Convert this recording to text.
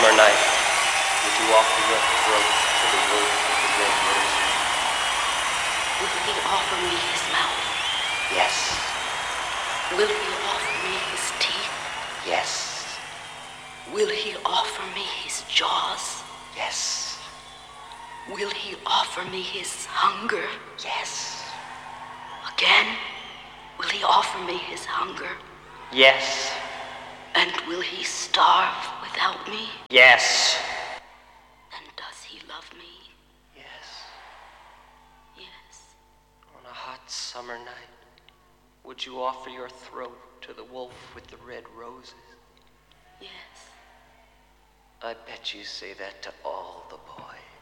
summer night, would you offer your throat to the wolf with the red roses? Will he offer me his mouth? Yes. Will he offer me his teeth? Yes. Will he offer me his jaws? Yes. Will he offer me his hunger? Yes. Again, will he offer me his hunger? Yes. And will he starve without me? Yes. And does he love me? Yes. Yes. On a hot summer night, would you offer your throat to the wolf with the red roses? Yes. I bet you say that to all the boys.